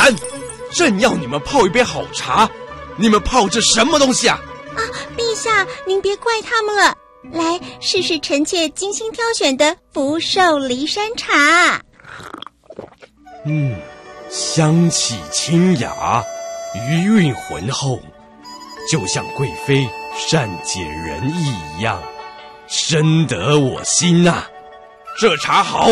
然，正要你们泡一杯好茶，你们泡这什么东西啊？ 陛下，您别怪他们了。来，试试臣妾精心挑选的福寿梨山茶。 香气清雅，余韵浑厚，就像贵妃善解人意一样，深得我心啊！这茶好。